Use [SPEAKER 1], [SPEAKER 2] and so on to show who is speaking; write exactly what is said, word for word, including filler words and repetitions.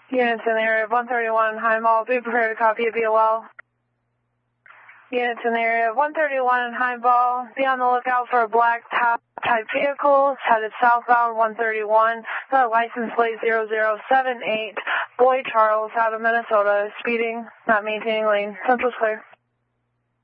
[SPEAKER 1] Units in the area of one thirty-one High Mall, be prepared to copy it via well. Units in the area of one thirty-one High Mall, be on the lookout for a black top type vehicle headed southbound one thirty-one, the license plate zero zero seven eight, Boy Charles out of Minnesota, speeding, not maintaining lane. Central's clear.